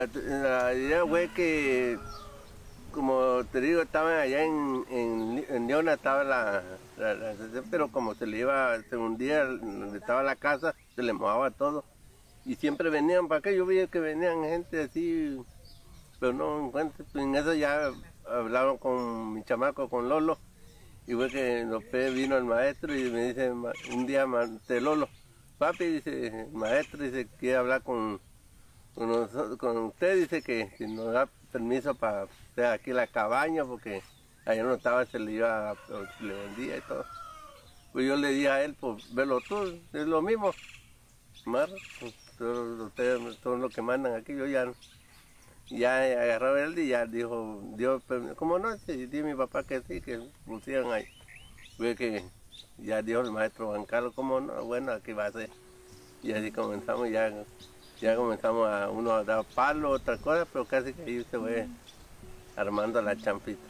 La idea fue que, como te digo, estaban allá en Leona, estaba pero como se le iba, se hundía donde estaba la casa, se le mojaba todo. Y siempre venían para acá, yo vi que venían gente así, pero no encuentro. En eso ya hablaron con mi chamaco, con Lolo, y fue que después vino el maestro y me dice un día, Lolo, papi, dice, el maestro, dice, quiere hablar con usted, dice que si nos da permiso para hacer aquí la cabaña, porque allá no estaba, se le iba, se le vendía y todo. Pues yo le dije a él, pues velo tú, es lo mismo, Mar, pues, ustedes, todo lo que mandan aquí, yo ya agarró él y ya dijo, Dios, ¿cómo no? Sí, di mi papá que sí, que pusieran ahí. Fue que ya dijo el maestro Juan Carlos, ¿cómo no? Bueno, aquí va a ser. Y así comenzamos, ya comenzamos a uno a dar palo, otra cosa, pero casi que ahí se fue armando la champita.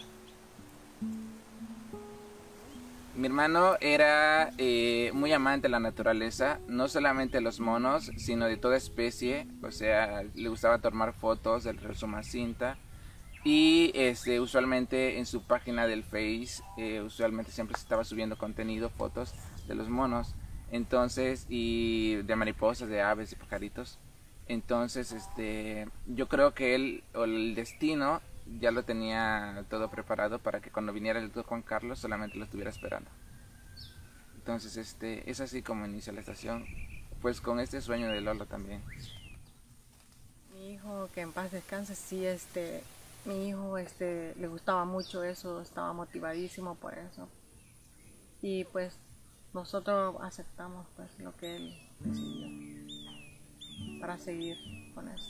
Mi hermano era muy amante de la naturaleza, no solamente de los monos, sino de toda especie. O sea, le gustaba tomar fotos del río Sumacinta. Y usualmente en su página del Face, usualmente siempre se estaba subiendo contenido, fotos de los monos. Entonces, y de mariposas, de aves, de pajaritos. Entonces, yo creo que él, o el destino, ya lo tenía todo preparado para que cuando viniera el doctor Juan Carlos solamente lo estuviera esperando. Entonces, es así como inicia la estación, pues con este sueño de Lolo también. Mi hijo, que en paz descanse, sí, mi hijo, le gustaba mucho eso, estaba motivadísimo por eso. Y pues nosotros aceptamos pues lo que él decidió para seguir con eso.